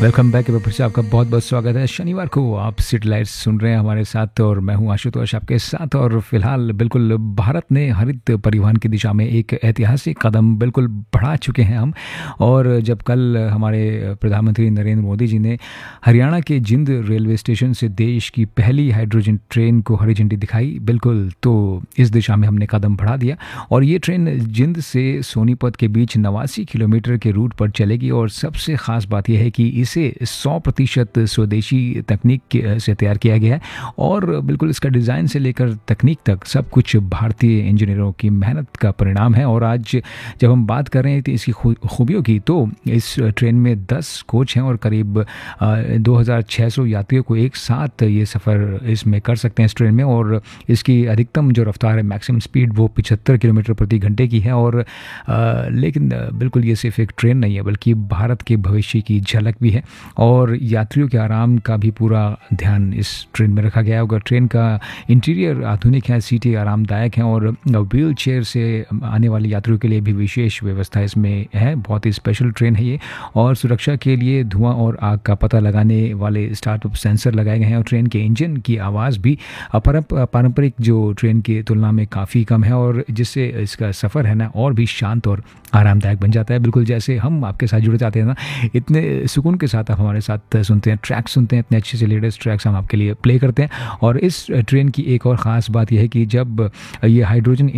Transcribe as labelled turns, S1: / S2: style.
S1: Welcome back एक बार फिर से आपका बहुत बहुत स्वागत है। शनिवार को आप सिटी लाइट्स सुन रहे हैं हमारे साथ और मैं हूं आशुतोष आपके साथ। और फिलहाल बिल्कुल भारत ने हरित परिवहन की दिशा में एक ऐतिहासिक कदम बिल्कुल बढ़ा चुके हैं हम। और जब कल हमारे प्रधानमंत्री नरेंद्र मोदी जी ने हरियाणा के जिंद रेलवे स्टेशन से देश की पहली हाइड्रोजन ट्रेन को हरी झंडी दिखाई, बिल्कुल तो इस दिशा में हमने कदम बढ़ा दिया। और ये ट्रेन जिंद से सोनीपत के बीच 89 किलोमीटर के रूट पर चलेगी। और सबसे ख़ास बात यह है कि इसे 100% स्वदेशी तकनीक से तैयार किया गया है और बिल्कुल इसका डिज़ाइन से लेकर तकनीक तक सब कुछ भारतीय इंजीनियरों की मेहनत का परिणाम है। और आज जब हम बात कर रहे हैं तो इसकी खूबियों की, तो इस ट्रेन में 10 कोच हैं और करीब 2600 यात्रियों को एक साथ ये सफ़र इसमें कर सकते हैं इस ट्रेन में। और इसकी अधिकतम जो रफ्तार है, मैक्सिमम स्पीड, वो 75 किलोमीटर प्रति घंटे की है। और लेकिन बिल्कुल ये सिर्फ एक ट्रेन नहीं है बल्कि भारत के भविष्य की झलक भी है। और यात्रियों के आराम का भी पूरा ध्यान इस ट्रेन में रखा गया है। अगर ट्रेन का इंटीरियर आधुनिक है, सीटें आरामदायक हैं और व्हील चेयर से आने वाले यात्रियों के लिए भी विशेष व्यवस्था इसमें है। बहुत ही स्पेशल ट्रेन है ये। और सुरक्षा के लिए धुआं और आग का पता लगाने वाले स्टार्टअप सेंसर लगाए गए हैं। और ट्रेन के इंजन की आवाज़ भी पारंपरिक जो ट्रेन की तुलना में काफ़ी कम है और जिससे इसका सफ़र है ना और भी शांत और आरामदायक बन जाता है। बिल्कुल जैसे हम आपके साथ जुड़े जाते हैं ना, इतने सुकून के साथ आप हमारे साथ सुनते हैं, ट्रैक सुनते हैं, इतने अच्छे से लेटेस्ट ट्रैक्स हम आपके लिए प्ले करते हैं। और इस ट्रेन की एक और ख़ास बात यह है कि जब ये हाइड्रोजन